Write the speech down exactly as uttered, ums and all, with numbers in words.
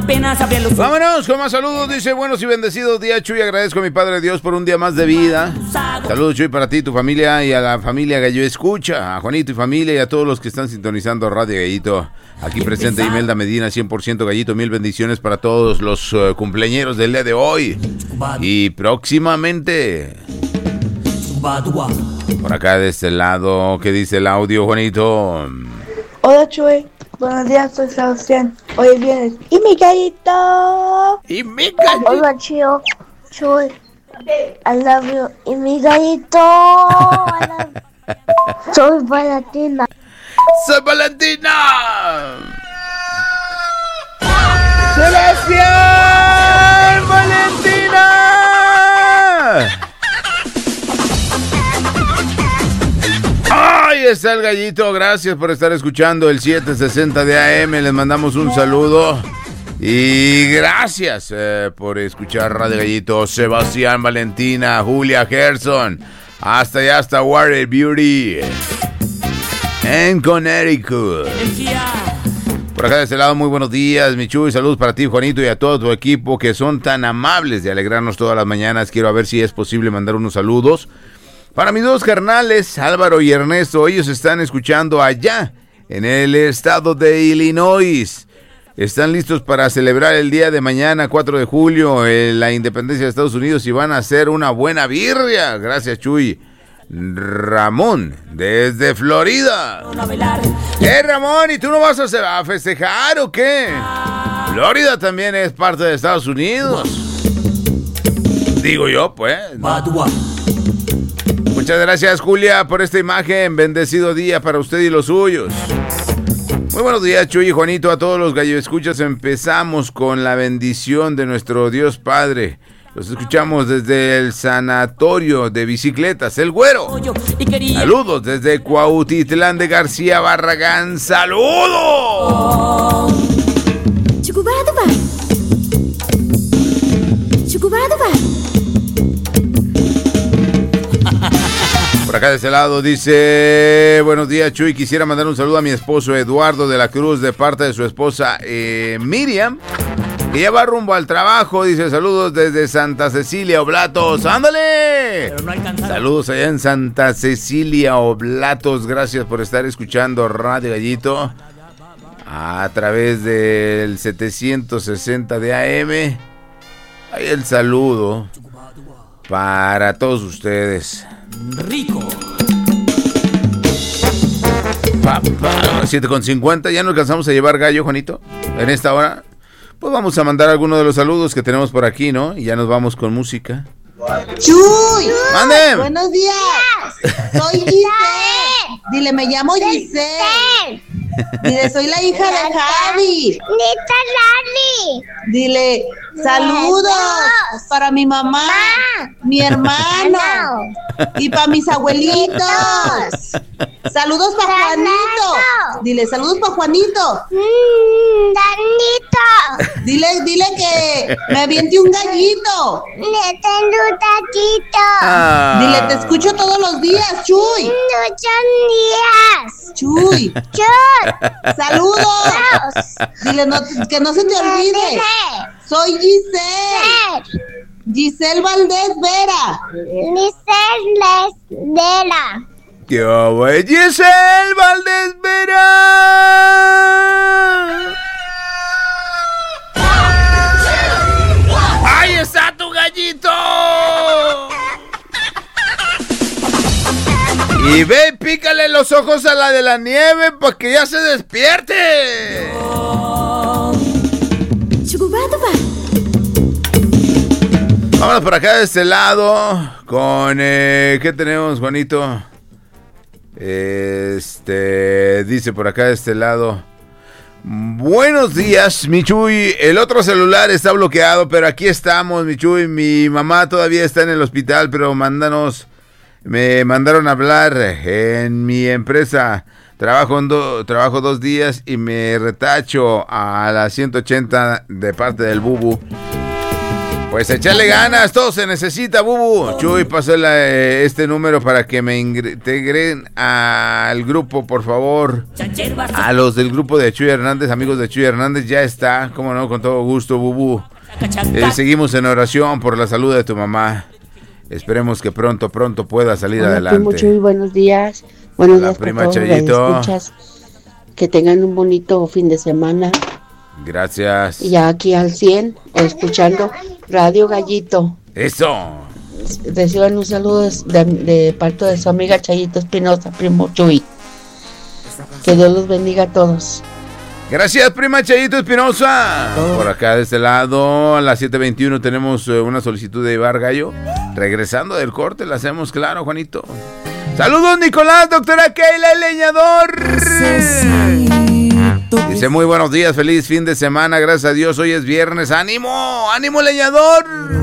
apenas abría los ojos. Vámonos con más saludos. Dice, buenos y bendecidos días, Chuy. Agradezco a mi Padre Dios por un día más de vida. Saludos, Chuy, para ti, tu familia y a la familia Gallo Escucha, a Juanito y familia y a todos los que están sintonizando Radio Gallito. Aquí presente Imelda Medina, cien por ciento Gallito. Mil bendiciones para todos los uh, cumpleañeros del día de hoy. Y próximamente... Por acá de este lado, ¿qué dice el audio, Juanito? Hola, Chuy. Buenos días, soy Sebastián. Hoy es viernes. ¡Y mi gallito! ¡Y mi gallito! Hola, Chio. Chuy. I love you. ¡Y mi gallito! Soy Valentina. ¡Soy Valentina! ¡Sebastián! ¡Valentina! Ahí está el gallito, gracias por estar escuchando el setecientos sesenta de A M, les mandamos un saludo y gracias eh, por escuchar Radio Gallito. Sebastián, Valentina, Julia, Gerson, hasta allá, hasta Water Beauty en Connecticut. Por acá de este lado, muy buenos días, mi Chuy, saludos para ti, Juanito, y a todo tu equipo que son tan amables de alegrarnos todas las mañanas. Quiero a ver si es posible mandar unos saludos para mis dos carnales, Álvaro y Ernesto. Ellos están escuchando allá, en el estado de Illinois. Están listos para celebrar el día de mañana, cuatro de julio, eh, la independencia de Estados Unidos, y van a hacer una buena birria. Gracias, Chuy. Ramón, desde Florida. ¿Qué, Ramón? ¿Y tú no vas a festejar o qué? Florida también es parte de Estados Unidos. Digo yo, pues. Muchas gracias, Julia, por esta imagen. Bendecido día para usted y los suyos. Muy buenos días, Chuy y Juanito, a todos los gallo escuchas. Empezamos con la bendición de nuestro Dios Padre. Los escuchamos desde el sanatorio de bicicletas, El Güero. Saludos desde Cuautitlán de García Barragán. ¡Saludos! Por acá de este lado dice, buenos días, Chuy, quisiera mandar un saludo a mi esposo Eduardo de la Cruz de parte de su esposa eh, Miriam, que ya va rumbo al trabajo. Dice, saludos desde Santa Cecilia Oblatos. ¡Ándale! No saludos allá en Santa Cecilia Oblatos. Gracias por estar escuchando Radio Gallito a través del setecientos sesenta de A M. Ahí el saludo para todos ustedes. Rico. siete con cincuenta, ya no alcanzamos a llevar gallo, Juanito, en esta hora. Pues vamos a mandar algunos de los saludos que tenemos por aquí, ¿no? Y ya nos vamos con música. ¡Chuy! ¡Mande! ¡Buenos días! Soy Giselle. Dile, me llamo Giselle. Dile, soy la hija de Javi. Dile, saludos para mi mamá, mi hermano y para mis abuelitos. Saludos para Juanito. Dile, saludos para Juanito. Danito. Dile, dile que me aviente un gallito. Le tengo un taquito. Ah. Dile, te escucho todos los días, Chuy. Muchos días. Chuy. Chuy. Saludos. Dile, no, que no se te olvide. Soy Giselle. Giselle Valdés Vera. Giselle Vera. ¡Qué hago, Giselle Valdés Vera! ¡Ahí está tu gallito! Y ve, pícale los ojos a la de la nieve para que ya se despierte. Vámonos por acá de este lado con... Eh, ¿qué tenemos, Juanito? Este... Dice por acá de este lado... Buenos días, mi Chuy. El otro celular está bloqueado, pero aquí estamos, mi Chuy. Mi mamá todavía está en el hospital, pero mándanos... Me mandaron a hablar en mi empresa. Trabajo, en do, trabajo dos días y me retacho a las ciento ochenta de parte del Bubu. Pues echarle ganas, todo se necesita, Bubu. Chuy, pásale eh, este número para que me integren al grupo, por favor. A los del grupo de Chuy Hernández, amigos de Chuy Hernández, ya está, cómo no, con todo gusto, Bubu. Eh, seguimos en oración por la salud de tu mamá. Esperemos que pronto, pronto pueda salir Hola, adelante. Primo Chuy, buenos días. Buenos Hola, días, prima por todos, Chayito. escuchas. Que tengan un bonito fin de semana. Gracias. Y ya aquí al cien, escuchando Radio Gallito. Eso. Reciban un saludo de, de parte de su amiga Chayito Espinosa, Primo Chuy. Que Dios los bendiga a todos. Gracias, prima Chayito Espinosa. Por acá de este lado, a las siete veintiuno tenemos eh, una solicitud de Ibar Gallo. Regresando del corte, la hacemos claro, Juanito. Saludos, Nicolás, doctora Keila, el leñador. Dice, muy buenos días, feliz fin de semana, gracias a Dios, hoy es viernes. ¡Ánimo! ¡Ánimo, leñador!